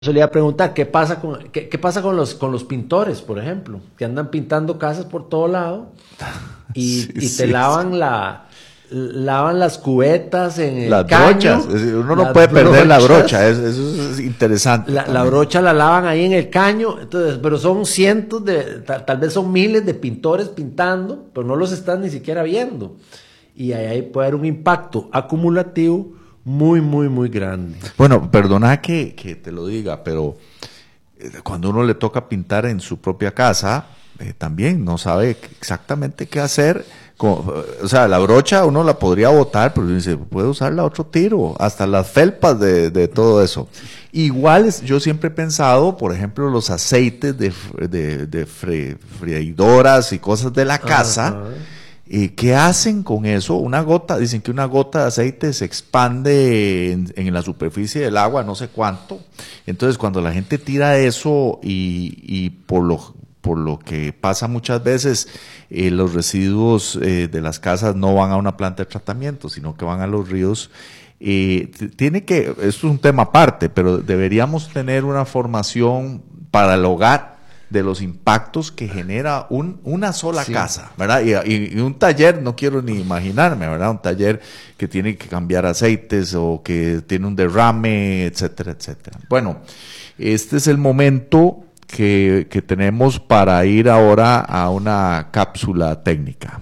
solía preguntar qué pasa con los pintores, por ejemplo, que andan pintando casas por todo lado y te lavan las cubetas en el las caño. Brochas, uno no puede perder la brocha, eso es interesante. La brocha la lavan ahí en el caño, entonces, pero son cientos tal vez son miles de pintores pintando, pero no los están ni siquiera viendo. Y ahí puede haber un impacto acumulativo muy, muy, muy grande. Bueno, perdona que te lo diga, pero cuando uno le toca pintar en su propia casa, también no sabe exactamente qué hacer. O sea, la brocha uno la podría botar, pero dice, puede usarla a otro tiro, hasta las felpas de todo eso. Igual yo siempre he pensado, por ejemplo, los aceites de freidoras y cosas de la casa. ¿Qué hacen con eso? Dicen que una gota de aceite se expande en la superficie del agua, no sé cuánto. Entonces, cuando la gente tira eso y por lo que pasa muchas veces, los residuos de las casas no van a una planta de tratamiento, sino que van a los ríos. Esto es un tema aparte, pero deberíamos tener una formación para el hogar de los impactos que genera una sola casa, ¿verdad? Y un taller, no quiero ni imaginarme, ¿verdad? Un taller que tiene que cambiar aceites o que tiene un derrame, etcétera, etcétera. Bueno, este es el momento que tenemos para ir ahora a una cápsula técnica.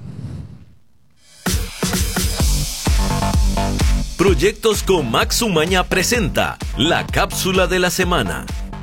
Proyectos con Max Umaña presenta la cápsula de la semana.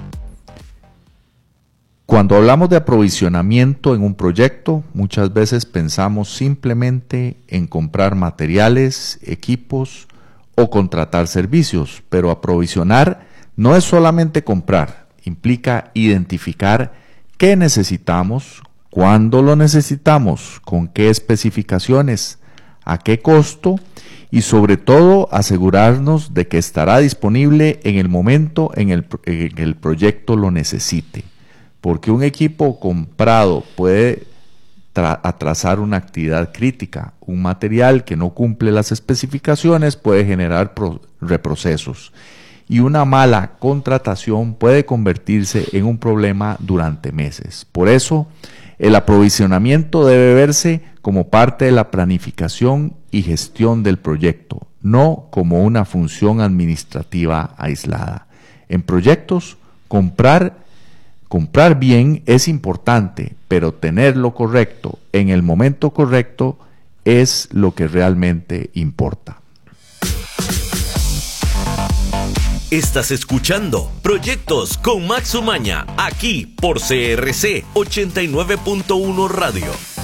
Cuando hablamos de aprovisionamiento en un proyecto, muchas veces pensamos simplemente en comprar materiales, equipos o contratar servicios, pero aprovisionar no es solamente comprar, implica identificar qué necesitamos, cuándo lo necesitamos, con qué especificaciones, a qué costo y sobre todo asegurarnos de que estará disponible en el momento en el proyecto lo necesite. Porque un equipo comprado puede atrasar una actividad crítica. Un material que no cumple las especificaciones puede generar reprocesos. Y una mala contratación puede convertirse en un problema durante meses. Por eso, el aprovisionamiento debe verse como parte de la planificación y gestión del proyecto, no como una función administrativa aislada. En proyectos, comprar bien es importante, pero tener lo correcto en el momento correcto es lo que realmente importa. Estás escuchando Proyectos con Max Umaña, aquí por CRC 89.1 Radio.